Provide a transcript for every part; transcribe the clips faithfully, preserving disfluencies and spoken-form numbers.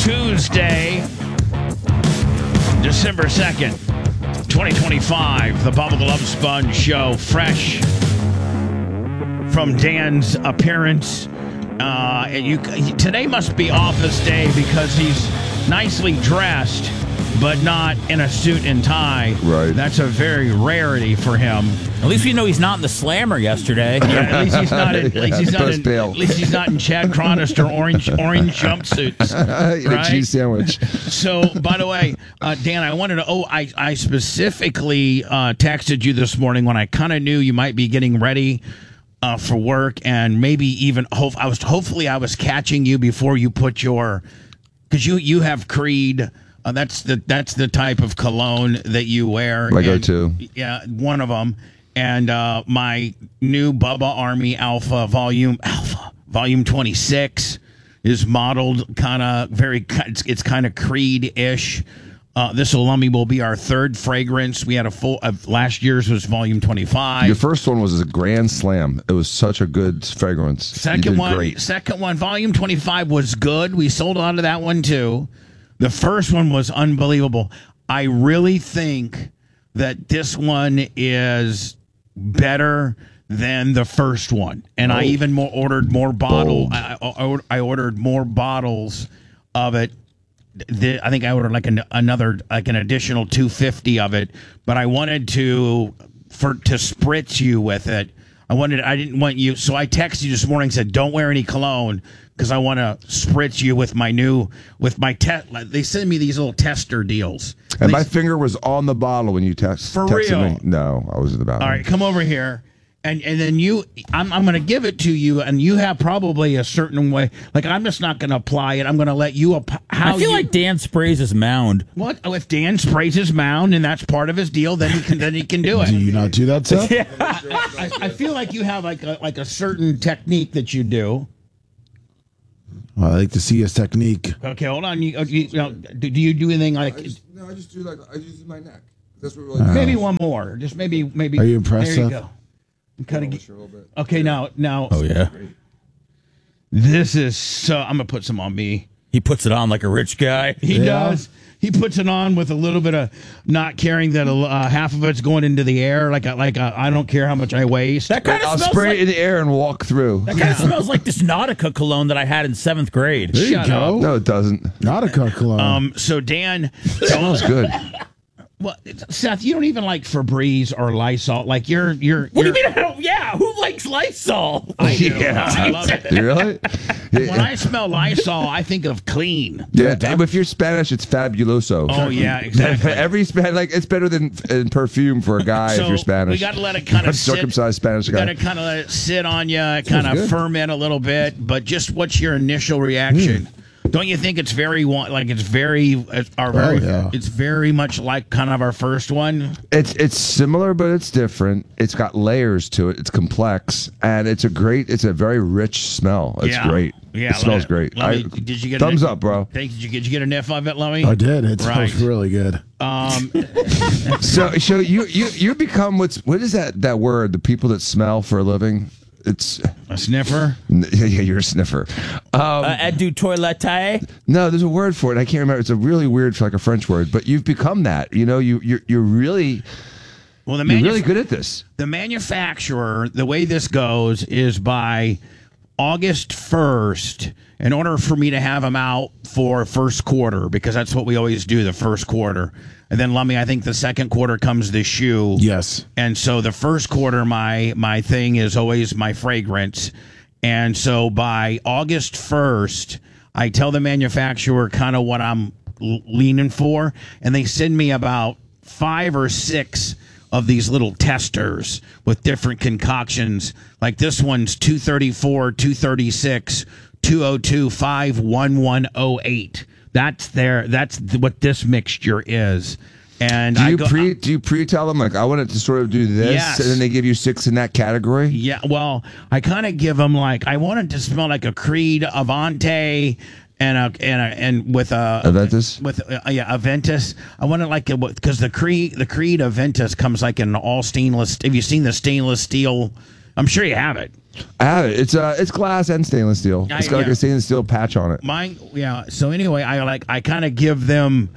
Tuesday, December second, twenty twenty-five. The Bubba the Love Sponge Show, fresh from Dan's appearance. Uh, and you today must be office day because he's nicely dressed, but not in a suit and tie. Right. That's a very rarity for him. At least we know he's not in the Slammer yesterday. Yeah, at least he's not. In, at least he's not. In, at least he's not in Chad Chronister orange orange jumpsuits. Right? A cheese sandwich. So, by the way, uh, Dan, I wanted to. Oh, I I specifically uh, texted you this morning when I kind of knew you might be getting ready uh, for work, and maybe even hope I was. Hopefully, I was catching you before you put your, because you you have Creed. Uh, that's the that's the type of cologne that you wear. My go-to. Yeah, one of them. And uh, my new Bubba Army Alpha Volume Alpha Volume twenty-six is modeled kind of very. It's, it's kind of Creed-ish. Uh, this Lummy will be our third fragrance. We had a full. Uh, last year's was Volume twenty-five. Your first one was a grand slam. It was such a good fragrance. Second you did one. Great. Second one. Volume twenty-five was good. We sold out of that one too. The first one was unbelievable. I really think that this one is better than the first one, and oh. I even more ordered more bottle. I, I, I ordered more bottles of it. The, I think I ordered like an, another, like an additional two hundred fifty of it. But I wanted to for to spritz you with it. I wanted. I didn't want you. So I texted you this morning and said, "Don't wear any cologne." Because I want to spritz you with my new, with my test. They send me these little tester deals. And they, my finger was on the bottle when you text, for texted real? me. No, I was in the bathroom. All right, come over here. And and then you, I'm, I'm going to give it to you, and you have probably a certain way. Like, I'm just not going to apply it. I'm going to let you apply. I feel you, like Dan sprays his mound. What? Oh, if Dan sprays his mound, and that's part of his deal, then he can then he can do it. Do you not do that, Seth? Yeah. I, I feel like you have like a, like a certain technique that you do. Well, I like to see his technique. Okay, hold on. You, you, you know, do, do you do anything like? I just, no, I just do like I just use my neck. That's what really. Uh, maybe one more. Just maybe maybe. Are you impressed? There you Seth? go. I'm kind of. Sure okay, now now. Oh yeah. This is so. I'm gonna put some on me. He puts it on like a rich guy. He Yeah. does. He puts it on with a little bit of not caring that uh, half of it's going into the air. Like a, like a, I don't care how much I waste. That kind of I'll smells spray like, it in the air and walk through. That kind of smells like this Nautica cologne that I had in seventh grade. There Shut you go. up. No, it doesn't. Not a cut cologne. Um. So Dan, It smells good. well, Seth, you don't even like Febreze or Lysol. Like you're you're. What you're, do you mean? I don't, yeah, who likes Lysol? I do. Yeah. I love it. You really? When I smell Lysol, I think of clean. Yeah, if you're Spanish, it's fabuloso. Oh yeah, exactly. Every Span like it's better than in perfume for a guy So if you're Spanish. we got to let it kind of sit. Circumcised Spanish We guy. got to kind of let it sit on you, kind of good. ferment a little bit. But just what's your initial reaction? Hmm. Don't you think it's very wa- like it's very it's our very yeah. it's very much like kind of our first one? It's it's similar, but it's different. It's got layers to it. It's complex, and it's a great. It's a very rich smell. It's Yeah. great. Yeah, it smells let- great. let me- I- did you get thumbs a, up, bro? Thank you. Did you get, did you get a niff of it, Lummy? I did. It Right. smells really good. Um, So, so you you you become what's what is that that word? The people that smell for a living. It's a sniffer. yeah, yeah you're a sniffer. Um, Uh, et du toilette? no, there's a word for it. I can't remember. It's a really weird, like a French word. But you've become that. You know, you you're you're really Well, the you're manuf- really good at this. The manufacturer, the way this goes is by August first, in order for me to have them out for first quarter, because that's what we always do, the first quarter. And then, Lummy, I think the second quarter comes the shoe. Yes. And so the first quarter, my my thing is always my fragrance. And so by August first, I tell the manufacturer kind of what I'm l- leaning for, and they send me about five or six of these little testers with different concoctions. Like this one's two thirty-four, two thirty-six, two oh two, five one one oh eight. That's their. That's th- what this mixture is. And Do I you go, pre do you pre tell them like I want it to sort of do this, Yes. and then they give you six in that category? Yeah, well, I kind of give them like I want it to smell like a Creed Avante and a and a, and with a Aventus? with uh, yeah Aventus. I want it like because the Creed the Creed Aventus comes like in an all stainless. Have you seen the stainless steel? I'm sure you have it. I have it. It's uh, it's glass and stainless steel. I- It's got like yeah. a stainless steel patch on it. Mine, yeah. So anyway, I like I kind of give them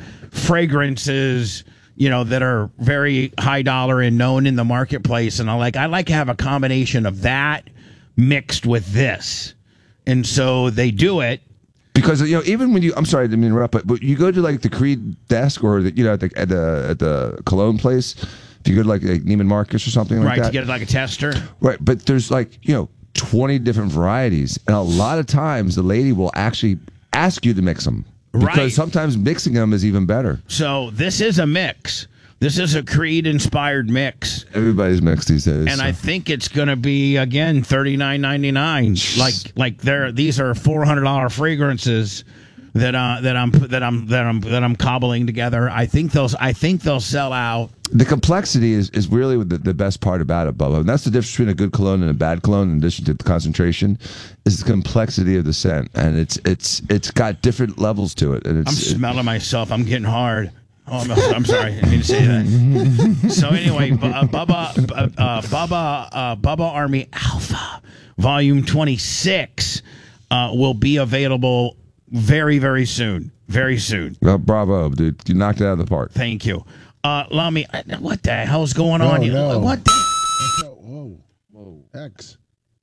fragrances, you know, that are very high dollar and known in the marketplace, and I like I like to have a combination of that mixed with this, and so they do it. Because you know, even when you, I'm sorry, I didn't mean to interrupt, but, but you go to like the Creed desk or the, you know, at the at the at the cologne place. If you go to like, like Neiman Marcus or something like Right, that, to get it like a tester. right? But there's like you know twenty different varieties, and a lot of times the lady will actually ask you to mix them because Right. sometimes mixing them is even better. So this is a mix. This is a Creed inspired mix. Everybody's mixed these days, And so. I think it's going to be again thirty-nine ninety-nine. Like like they're these are four hundred dollars fragrances that uh that I'm that I'm that I'm that I'm cobbling together. I think those I think they'll sell out. The complexity is, is really the, the best part about it, Bubba. And that's the difference between a good cologne and a bad cologne, in addition to the concentration, is the complexity of the scent. And it's it's it's got different levels to it. And I'm it's smelling myself. I'm getting hard. Oh, I'm, I'm sorry. I didn't say that. So anyway, Bu- uh, Bubba, uh, uh, Bubba, uh, Bubba Army Alpha, Volume twenty-six, uh, will be available very, very soon. Very soon. well, bravo, dude. You knocked it out of the park. Thank you. Uh, allow me. What the hell's going on? Oh, here? no. What? The, Whoa, whoa, X.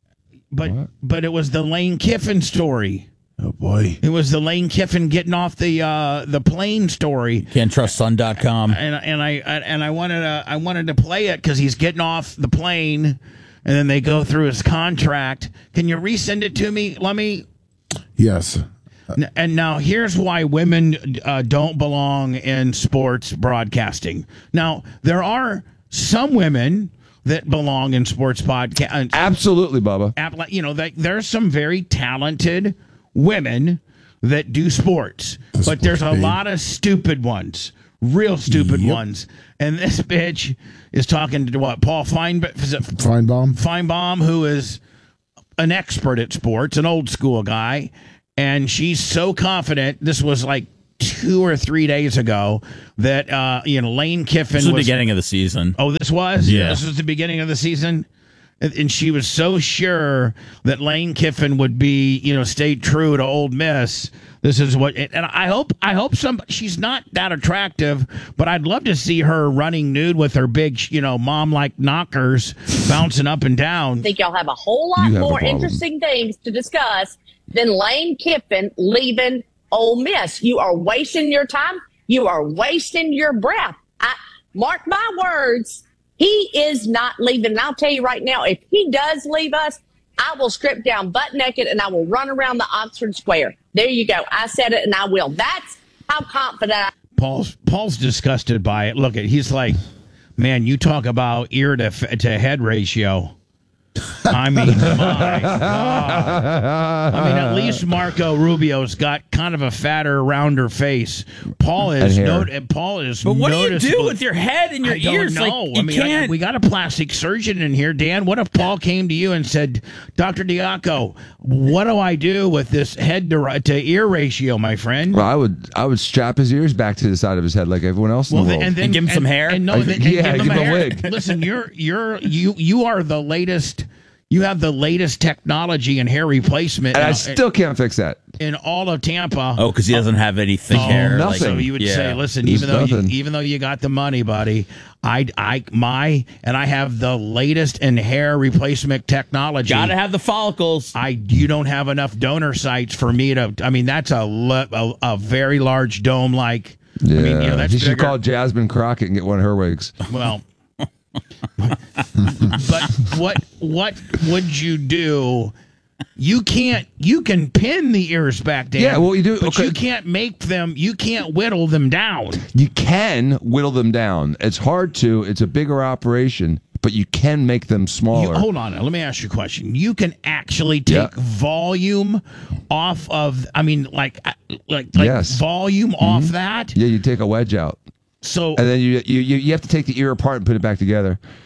but but it was the Lane Kiffin story. Oh boy. It was the Lane Kiffin getting off the uh, the plane story. Can't trust sun dot com. and and I and I wanted to I wanted to play it because he's getting off the plane, and then they go through his contract. Can you resend it to me? Let me. Yes. N- And now here's why women uh, don't belong in sports broadcasting. Now there are some women that belong in sports podcast. Absolutely, Bubba. You know, that there's some very talented women that do sports, The but there's a sports babe. lot of stupid ones, real stupid Yep. ones. And this bitch is talking to what? Paul Feinbaum, is it Feinbaum. Feinbaum, who is an expert at sports, an old school guy, and she's so confident. This was like two or three days ago that uh, you know Lane Kiffin This is the was beginning of the season. Oh, this was? Yeah. This was the beginning of the season? And, and she was so sure that Lane Kiffin would be, you know, stay true to Old Miss. This is what, and I hope, I hope some, she's not that attractive, but I'd love to see her running nude with her big, you know, mom-like knockers bouncing up and down. I think y'all have a whole lot You have a more problem. interesting things to discuss than Lane Kiffin leaving Ole Miss. You are wasting your time. You are wasting your breath. I, mark my words, he is not leaving. And I'll tell you right now, if he does leave us, I will strip down butt naked and I will run around the Oxford Square. There you go. I said it and I will. That's how confident I Paul's, Paul's disgusted by it. Look at, he's like, man, you talk about ear to, f- to head ratio. I mean, my God. I mean, at least Marco Rubio's got kind of a fatter, rounder face. Paul is And no, hair. Paul is. But what do you do noticeable- with your head and your I don't ears? know. Like, you I mean, I- can't. we got a plastic surgeon in here, Dan. What if Paul came to you and said, "Doctor Diaco, what do I do with this head to, to ear ratio, my friend?" Well, I would I would strap his ears back to the side of his head like everyone else in Well, the then, world. and then And give him some hair? And no, I then, think- and yeah, give him give him a hair. wig. Listen, you're you're you you are the latest. You have the latest technology in hair replacement and I in- still can't fix that. in all of Tampa. oh, because he doesn't have any thick hair. nothing. Like, So you would yeah. say, listen, There's even though you, nothing. even though you got the money, buddy, I I my and I have the latest in hair replacement technology. Gotta have the follicles. I you don't have enough donor sites for me to. I mean, that's a le- a, a very large dome. Like, Yeah, I mean, you know, that's he should bigger. call Jasmine Crockett and get one of her wigs. Well, but what what would you do? You can't. You can pin the ears back down. Yeah, well, you do- but okay. you can't make them. You can't whittle them down. You can whittle them down. It's hard to. It's a bigger operation, but you can make them You, smaller. hold on. Let me ask you a question. You can actually take Yeah. volume off of. I mean, like, uh, like, like Yes. volume off that. Yeah, you take a wedge out, So and then you, you you you have to take the ear apart and put it back together.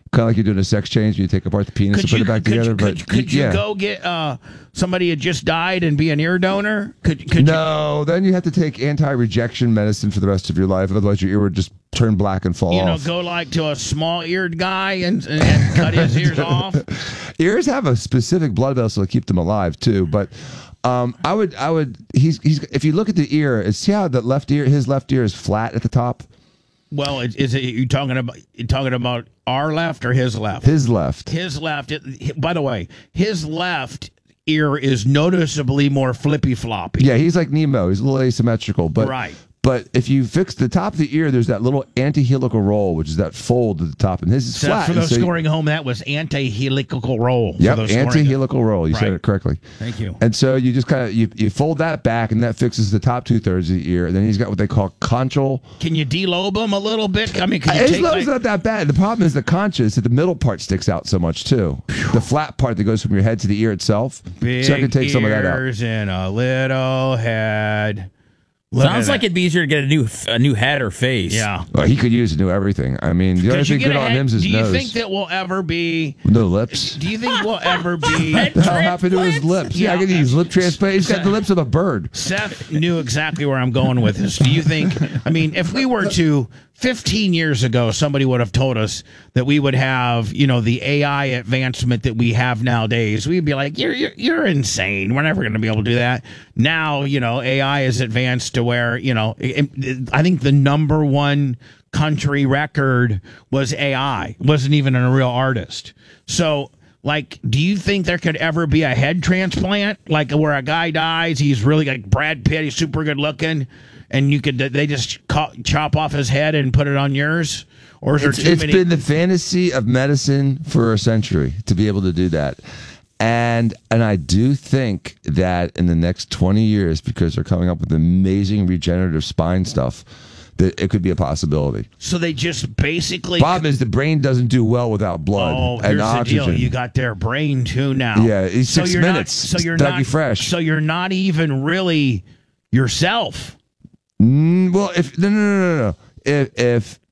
Kind of like you're doing a sex change, you take apart the penis Could and you, put it back could, together. you, but could, could you yeah. go get uh, somebody had just died and be an ear donor? Could, could No, then you have to take anti-rejection medicine for the rest of your life. Otherwise, your ear would just turn black and fall you, you know, off. go like to a small-eared guy and, and, and cut his ears off? Ears have a specific blood vessel to keep them alive too. But um, I would, I would. He's, he's. If you look at the ear, it's, see how the left ear, his left ear is flat at the top. Well, is, is it you talking about you talking about our left or his left? His left. His left. It, by the way, his left ear is noticeably more flippy floppy. Yeah, he's like Nemo. He's a little asymmetrical, but Right. But if you fix the top of the ear, there's that little antihelical roll, which is that fold at the top, and his is So flat. for and those so you- scoring home, that was anti-helical roll. for Yep, those scoring- anti-helical roll. You said Right. it correctly. Thank you. And so you just kind of you, you fold that back, and that fixes the top two thirds of the ear. And then he's got what they call conchal. Can you delobe him a little bit? I mean, can you His take lobe's like, not that bad. The problem is the concha is that the middle part sticks out so much too. The flat part that goes from your head to the ear itself. big so I can take some of that out. ears and a little head? Look Sounds at like that. it'd be easier to get a new a new head or face. Yeah. Well, he could use to do everything. I mean, the only Could you thing get good a on head- him is his do you nose. think that will ever be? no lips. Do you think we'll ever be? What the hell happened to his lips? Yeah, I Yeah. can use lip transplant. He's got the lips of a bird. Seth knew exactly where I'm going with this. Do you think? I mean, if we were to fifteen years ago, somebody would have told us that we would have, you know, the A I advancement that we have nowadays. We'd be like, "You're you're, you're insane. We're never going to be able to do that." Now, you know, A I is advanced to where, you know, it, it, I think the number one country record was A I. It wasn't even a real artist. So. Like, do you think there could ever be a head transplant? Like, where a guy dies, he's really like Brad Pitt, he's super good looking, and you could they just co- chop off his head and put it on yours? Or is there It's, too it's many? been the fantasy of medicine for a century to be able to do that. And and I do think that in the next twenty years, because they're coming up with amazing regenerative spine stuff, that it could be a possibility. so they just basically. Problem is the brain doesn't do well without blood Oh, and here's oxygen. the deal. You got their brain too now. Yeah, it's six you're minutes. Not, so you're Dougie not Fresh. So you're not even really yourself. Mm, well, if no, no, no, no, no. If if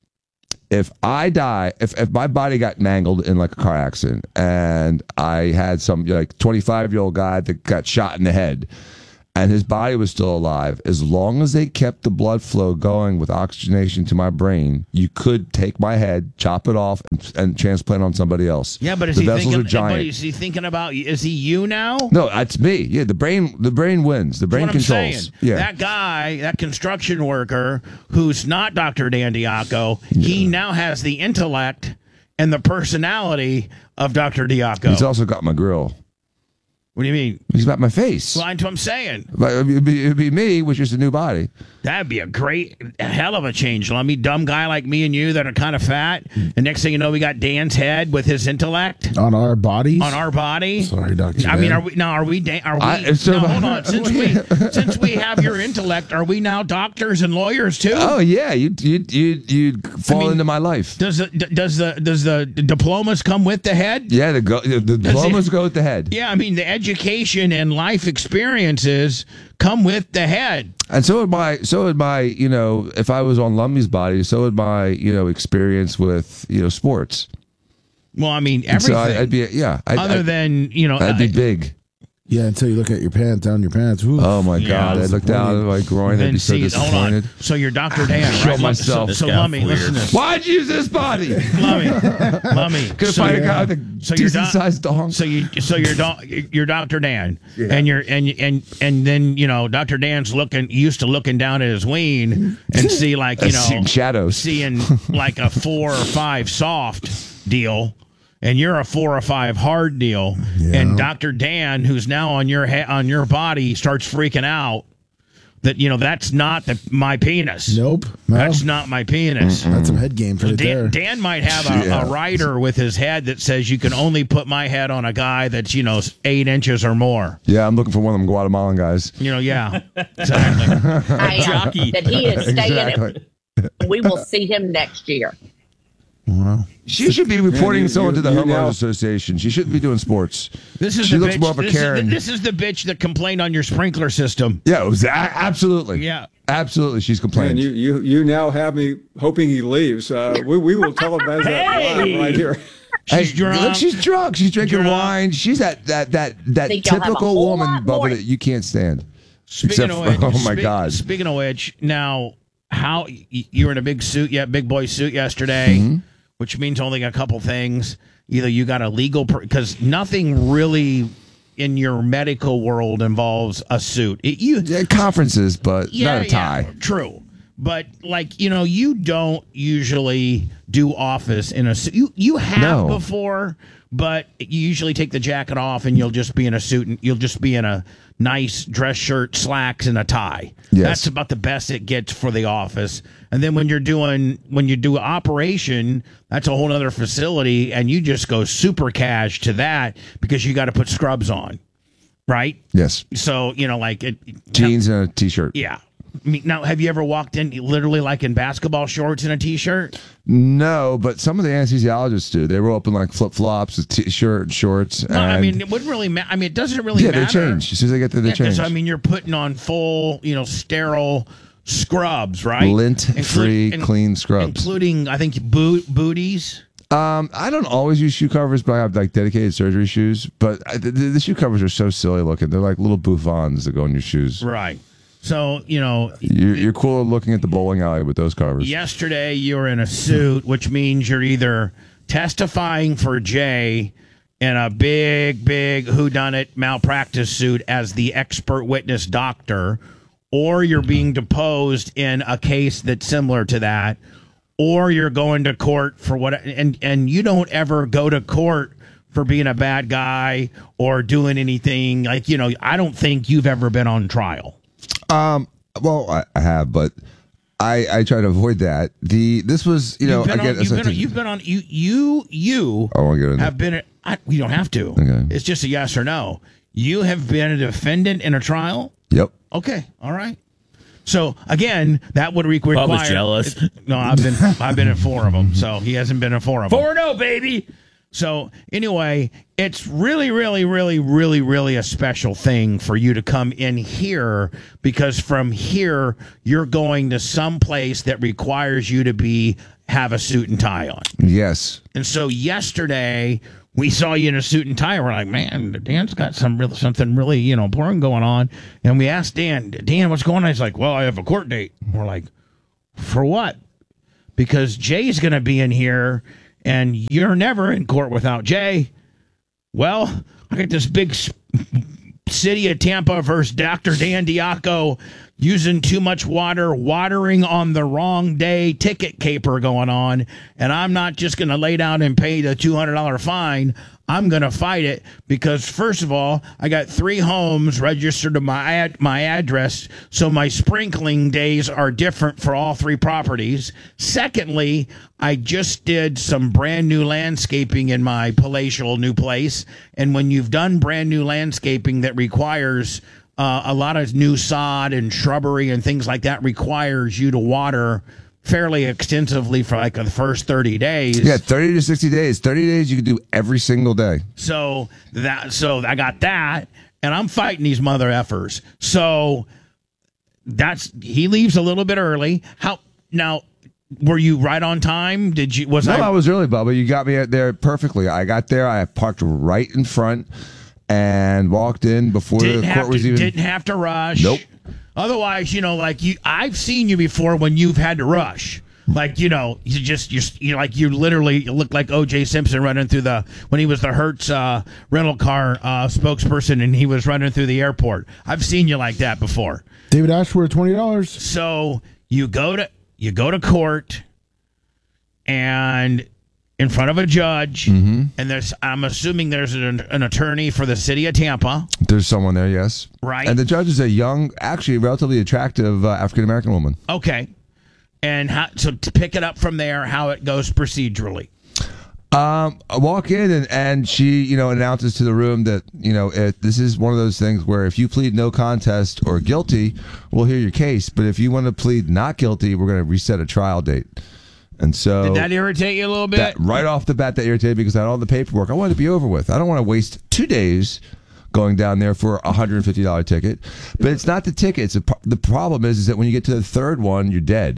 if I die, if if my body got mangled in like a car accident, and I had some like twenty-five year old guy that got shot in the head, and his body was still alive, as long as they kept the blood flow going with oxygenation to my brain, you could take my head, chop it off, and, and transplant on somebody else. Yeah, but is the he vessels thinking? are giant. But is he thinking about? Is he you now? No, that's me. Yeah, the brain. The brain wins. The brain That's what I'm controls. saying. Yeah, That guy, that construction worker who's not Doctor Dan Diaco, he now has the intellect and the personality of Doctor Diaco. he's also got my grill. What do you mean? He's got my face. Well, that's what I'm saying. But it'd be, it'd be me, which is a new body. That'd be a great, a hell of a change. Let me, dumb guy like me and you that are kind of fat, and next thing you know, we got Dan's head with his intellect On our bodies? on our body. Sorry, Doctor I mean, Dan. are we now? Are we? Dan, are we? I- so- no, hold on. Since we since we have your intellect, are we now doctors and lawyers too? Oh yeah, you you you you'd fall mean- into my life. Does the does the does the diplomas come with the head? Yeah, the go, the, the diplomas go with the head, Yeah, I mean the education and life experiences come with the head. and so would my so would my you know if I was on Lummy's body, so would my you know experience with you know sports. Well, I mean And everything. so I, I'd be yeah, I'd, other I'd, than you know, I'd be uh, big. Yeah, until you look at your pants, down your pants. Ooh. Oh my Yeah. god, I'd look down at my groin, I'd then be so see. Hold on. disappointed. So you're Doctor Dan, Kill right? myself. So, so This got Lummy, weird. listen to this. Why'd you use this body? Lummy, Lummy. Could So, find a guy with a so you're decent doc- sized dong. so you so you're doc- you're Doctor Dan, and you're and and and then you know Doctor Dan's looking used to looking down at his ween and see like you know Seeing shadows. seeing like a four or five soft deal, and you're a four or five hard deal, and Doctor Dan, who's now on your he- on your body, starts freaking out that you know that's not the, my penis. Nope. No. That's not my penis. That's some head games right there. Dan, Dan might have a, Yeah. a rider with his head that says you can only put my head on a guy that's you know eight inches or more. Yeah, I'm looking for one of them Guatemalan guys. You know, yeah, exactly. I am. Jockey. That he is staying. Exactly. We will see him next year. Wow. She should be reporting you- someone you- to the you homeowners now- association. She shouldn't be doing sports. This is She the looks bitch, more of a this, is the, Karen. this is the bitch that complained on your sprinkler system. Yeah, it was a- absolutely. Yeah. absolutely. She's And complaining. you, you, you now have me hoping he leaves. Uh, we, we will tell him as that live right here. She's hey, drunk. Look, she's drunk. She's drinking Drunk. wine. She's that that that that Think y'all have a typical whole woman, lot Bubba, more. that you can't stand. Speaking Except of for- which, oh my spe- God. Speaking of which, now how y- you were in a big suit, yeah, big boy suit yesterday, Mm-hmm. which means only a couple things. Either you got a legal because nothing really in your medical world involves a suit. It, you Yeah, conferences, but yeah, not a tie. yeah, true. But like you know, you don't usually do office in a suit. You you have No. before, but you usually take the jacket off and you'll just be in a suit and you'll just be in a nice dress shirt, slacks, and a tie. Yes. That's about the best it gets for the office. And then when you're doing when you do operation, that's a whole other facility, and you just go super cash to that because you got to put scrubs on, right? Yes, So you know, like it, jeans and a t-shirt. yeah. I mean, now, have you ever walked in literally like in basketball shorts and a t-shirt? No, but some of the anesthesiologists do. They roll up in like flip flops, with t-shirt, and shorts. No, I and- mean, it wouldn't really matter. I mean, it doesn't really yeah, matter. they change as soon as they get there. They Yeah, 'cause, change. I mean, you're putting on full, you know, sterile scrubs, right? Lint-free, Inclu- clean scrubs. including, I think, boot booties. Um, I don't always use shoe covers, but I have like dedicated surgery shoes. But I, the, the shoe covers are so silly looking. They're like little bouffants that go on your shoes. Right. So, you know, You're, you're cool looking at the bowling alley with those covers. yesterday you were in a suit, which means you're either testifying for Jay in a big, big whodunit malpractice suit as the expert witness doctor, or you're being deposed in a case that's similar to that, or you're going to court for what, and, and you don't ever go to court for being a bad guy or doing anything like, you know, I don't think you've ever been on trial. Um, well, I, I have, but I I try to avoid that. The this was you know You've been, again on, you've, been on, you've been on you you you I won't get into have been. I, we don't have to. Okay. It's just a yes or no. You have been a defendant in a trial. Yep. Okay, all right. So again, that would re- require. Bubba's jealous. No, I've been I've been in four of them, so he hasn't been in four of them. four oh, baby. So anyway, it's really, really, really, really, really a special thing for you to come in here because from here you're going to some place that requires you to be have a suit and tie on. Yes. And so yesterday we saw you in a suit and tie. We're like, man, Dan's got some real something really you know important going on. And we asked Dan, Dan, what's going on? He's like, well, I have a court date. We're like, for what? Because Jay's going to be in here. And you're never in court without Jay. Well, I got this big s- city of Tampa versus Doctor Dan Diaco using too much water, watering on the wrong day, ticket caper going on. And I'm not just going to lay down and pay the two hundred dollars fine. I'm going to fight it because, first of all, I got three homes registered to my ad- my address, so my sprinkling days are different for all three properties. Secondly, I just did some brand new landscaping in my palatial new place, and when you've done brand new landscaping that requires uh, a lot of new sod and shrubbery and things like that, requires you to water fairly extensively for like the first thirty days. Yeah, thirty to sixty days. Thirty days you can do every single day. So that so I got that, and I'm fighting these mother effers. So that's he leaves a little bit early. How now? Were you right on time? Did you? Was No, I? I was really, Bubba. You got me at there perfectly. I got there. I parked right in front and walked in before didn't the have court was to, even. didn't have to rush. Nope. Otherwise, you know, like you, I've seen you before when you've had to rush. Like you know, you just you you like you literally look like O J Simpson running through the when he was the Hertz uh, rental car uh, spokesperson and he was running through the airport. I've seen you like that before. David Ashford, twenty dollars. So you go to you go to court and in front of a judge, Mm-hmm. and there's I'm assuming there's an, an attorney for the city of Tampa, There's someone there, yes. right? And the judge is a young, actually relatively attractive uh, African American woman. Okay. And how, so to pick it up from there, how it goes procedurally. Um, I walk in and, and she, you know, announces to the room that, you know, it, this is one of those things where if you plead no contest or guilty, we'll hear your case. But if you want to plead not guilty, we're going to reset a trial date. And so Did that irritate you a little bit? that, right off the bat, that irritated me because I had all the paperwork. I wanted to be over with. I don't want to waste two days going down there for a one hundred fifty dollars ticket. But it's not the ticket. It's a, the problem is, is that when you get to the third one, you're dead.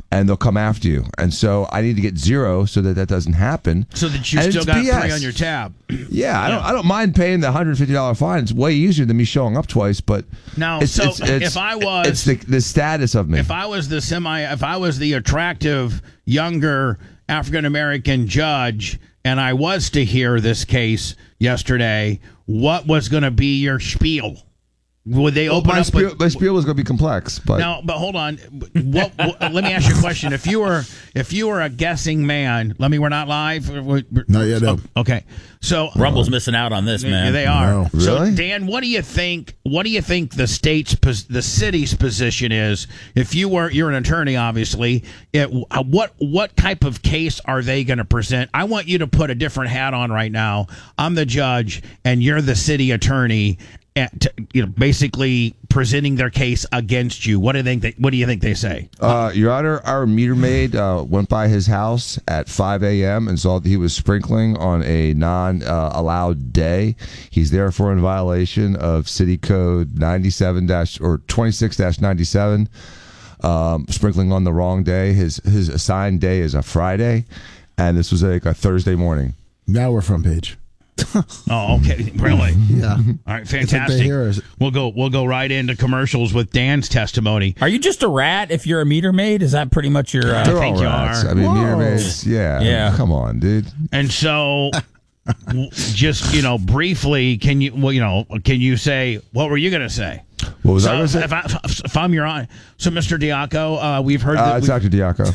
and they'll come after you. And so I need to get zero so that that doesn't happen. So that you And still it's got B S. three on your tab. Yeah, I don't. I don't mind paying the one hundred fifty dollars fine. It's way easier than me showing up twice. But Now, it's, so it's, it's, if I was- it's the, the status of me. If I was the semi, if I was the attractive, younger African American judge, and I was to hear this case yesterday, what was going to be your spiel? Would they Well, open my up spiel, with, my spiel was going to be complex, but now? But hold on. What, what, let me ask you a question. If you were, if you were a guessing man, let me. We're not live. We're- we're- Not yet, no. oh, okay. So Rumble's missing out on this, Yeah, man. they are. Wow. So, Really? Dan, what do you think? What do you think the state's, pos- the city's position is? If you were, you're an attorney, obviously. It, uh, what what type of case are they going to present? I want you to put a different hat on right now. I'm the judge, and you're the city attorney. At, you know, basically presenting their case against you. What do you think? They, what do you think they say? Uh, Your Honor, our meter maid uh, went by his house at five a.m. and saw that he was sprinkling on a non-allowed uh, day. He's therefore in violation of City Code ninety-seven dash or twenty-six dash ninety-seven, um, sprinkling on the wrong day. His his assigned day is a Friday, and this was like a Thursday morning. Now we're front page. Oh, okay, really? Yeah. All right, It's what fantastic. they hear is- We'll go. We'll go right into commercials with Dan's testimony. Are you just a rat if you're a meter maid? Is that pretty much your... Uh, They're think all you rats. are. I mean, meter Whoa. maids, yeah. Yeah. Come on, dude. And so, w- just you know, briefly, can you, well, you know, can you say what were you going to say? What was So I going to say? if, I, if I'm your on, so Mister Diaco, uh, we've heard Uh, that. it's we- Doctor Diaco.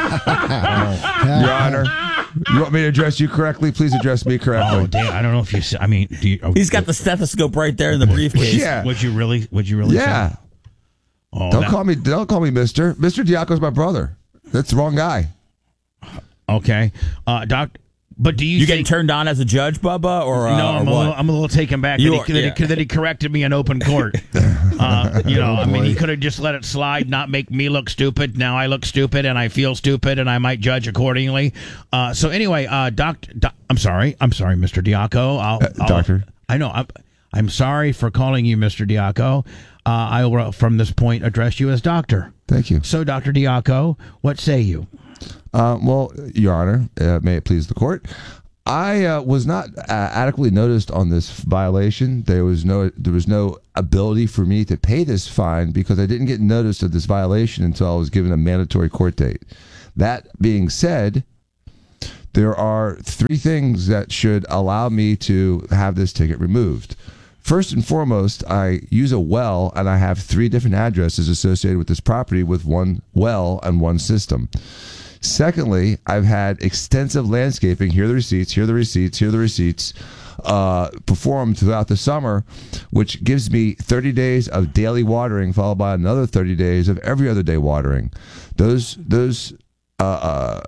Your Honor, you want me to address you correctly? Please address me correctly. oh, Dan, I don't know if you. s- I mean, do you, oh, He's got the stethoscope right there in the briefcase. Yeah. Would you really? Would you really? Yeah. Say? Oh, Don't that- call me. Don't call me Mister. Mister Diaco's my brother. That's the wrong guy. Okay, uh, Doc. But do you, You think? getting turned on as a judge, Bubba, or, uh, no, or I'm a, what? little, I'm a little taken back You that, are- he, that, yeah. he, that he corrected me in open court. uh, you know, Oh, I mean, boy. he could have just let it slide, not make me look stupid. Now I look stupid, and I feel stupid, and I might judge accordingly. Uh, so anyway, uh, doc, doc, I'm sorry, I'm sorry, Mister Diaco. I'll, Uh, I'll- doctor. I know. I'm, I'm sorry for calling you Mister Diaco. Uh, I will, from this point, address you as Doctor. Thank you. So, Doctor Diaco, what say you? Uh, well, Your Honor, uh, may it please the court. I uh, was not uh, adequately noticed on this violation. There was no there was no ability for me to pay this fine because I didn't get notice of this violation until I was given a mandatory court date. That being said, there are three things that should allow me to have this ticket removed. First and foremost, I use a well, and I have three different addresses associated with this property with one well and one system. Secondly, I've had extensive landscaping. Here are the receipts, here are the receipts, here are the receipts, uh, performed throughout the summer, which gives me thirty days of daily watering, followed by another thirty days of every other day watering. Those, those uh, uh,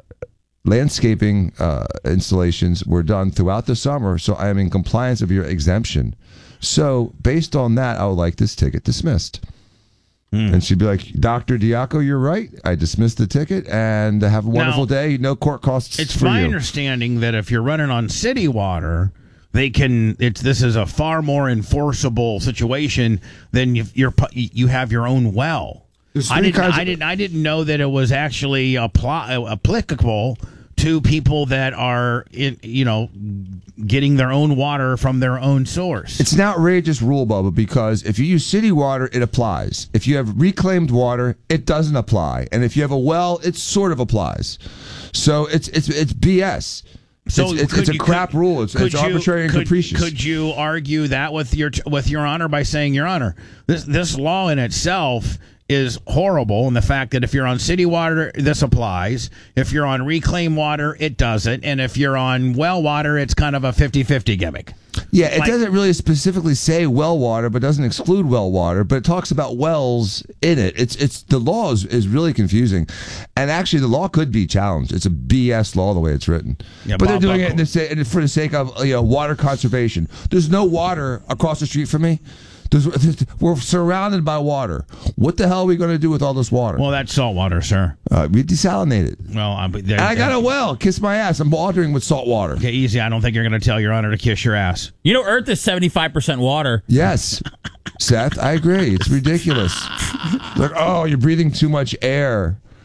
landscaping uh, installations were done throughout the summer, so I am in compliance of your exemption. So, based on that, I would like this ticket dismissed. And she'd be like, Doctor Diaco, you're right. I dismissed the ticket and have a wonderful Now, day. No court costs It's for my you. understanding that if you're running on city water, they can. It's this is a far more enforceable situation than if you're pu- you have your own well. There's I three didn't. kinds I of- didn't. I didn't know that it was actually apply, applicable to people that are in, you know, getting their own water from their own source. It's an outrageous rule, Bubba, because if you use city water, it applies. If you have reclaimed water, it doesn't apply. And if you have a well, it sort of applies. So it's it's it's B S. So it's, it's, could it's a you- crap could- rule. It's, could it's you- arbitrary and could, capricious. Could you argue that with your with your honor by saying, Your Honor, this this law in itself is horrible, and the fact that if you're on city water, this applies. If you're on reclaimed water, it doesn't. And if you're on well water, it's kind of a fifty-fifty gimmick. Yeah, it Like- doesn't really specifically say well water, but doesn't exclude well water. But it talks about wells in it. It's it's the law is, is really confusing, and actually the law could be challenged. It's a B S law the way it's written. Yeah, but they're Bob doing it Buckle. in the sa- for the sake of you know water conservation. There's no water across the street from me. There's, we're surrounded by water. What the hell are we going to do with all this water? Well, that's salt water, sir. Uh, we desalinate it. Well, I'm, And I got a well. Kiss my ass. I'm watering with salt water. Okay, easy. I don't think you're going to tell Your Honor to kiss your ass. You know, Earth is seventy-five percent water. Yes, Seth, I agree. It's ridiculous. Like, oh, you're breathing too much air.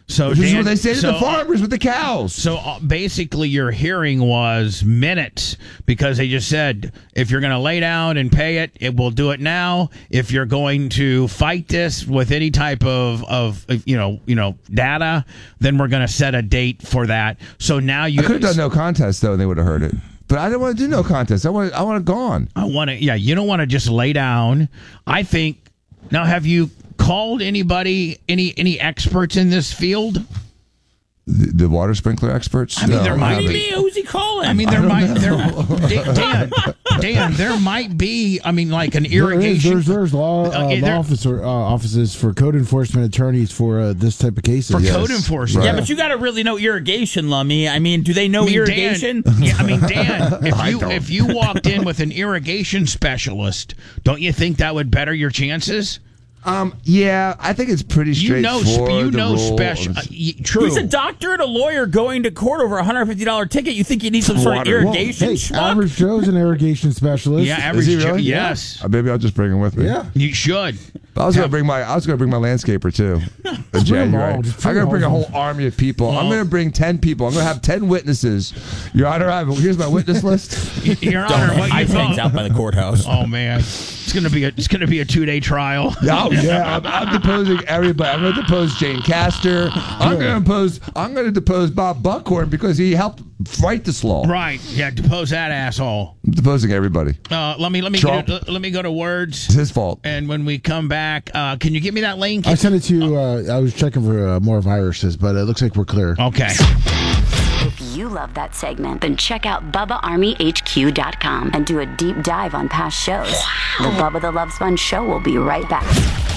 So This is Dan- what they say to so, the farmers with the cows. So uh, basically, your hearing was minutes because they just said if you're going to lay down and pay it, it will do it now. If you're going to fight this with any type of of you know you know data, then we're going to set a date for that. So now you I could have done no contest though, and they would have heard it. But I didn't want to do no contest. I want I want it gone. I want to. Yeah, you don't want to just lay down. I think. Now, have you called anybody, any any experts in this field? The, the water sprinkler experts. I mean, No, there I might haven't. be. Who's he calling? I mean, there might there, Dan, Dan, there might be. I mean, like an There is, irrigation. there's there's law uh, Okay, law there- officer uh, offices for code enforcement attorneys for uh, this type of cases. for Yes. code enforcement. yeah, but you got to really know irrigation, Lummy. I mean, do they know I mean, irrigation? Dan, yeah, I mean, Dan, if I you don't. if you walked in with an irrigation specialist, don't you think that would better your chances? Um, yeah, I think it's pretty You know, straightforward. sp- you the know, rule. special. Uh, y- true. He's a doctor and a lawyer going to court over a one hundred fifty dollars ticket. You think you need some sort of Water. Well, irrigation hey, schmuck? average Joe's an irrigation specialist. yeah, average. he Joe- really? Yes, Uh, maybe I'll just bring him with me. Yeah. you should. But I was gonna bring my I was gonna bring my landscaper too. In bring 'em January. all. Just I'm bring gonna bring a 'em all. whole army of people. I'm gonna bring ten people. I'm gonna have ten witnesses. Your Honor, I have, here's my witness list. Y- Your Honor, what I you things thought? out by the courthouse. Oh man, it's gonna be a it's gonna be a two day trial. Oh yeah, I'm, I'm deposing everybody. I'm gonna depose Jane Castor. I'm gonna depose. I'm gonna depose Bob Buckhorn because he helped fight this law. Right? Yeah, depose that asshole. I'm deposing everybody. Uh, let me let me Trump. go, let me go to words. It's his fault. And when we come back, uh, can you give me that link? I sent it to you. Uh, I was checking for uh, more viruses, but it looks like we're clear. Okay. If you love that segment, then check out Bubba Army H Q dot com and do a deep dive on past shows. The Bubba the Love Sponge Show will be right back.